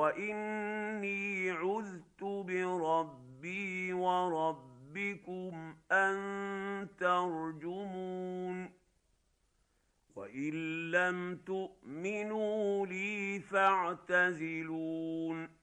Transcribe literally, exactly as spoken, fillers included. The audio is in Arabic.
وإني عذت بربي وربكم أن ترجمون وإن لم تؤمنوا لي فاعتزلون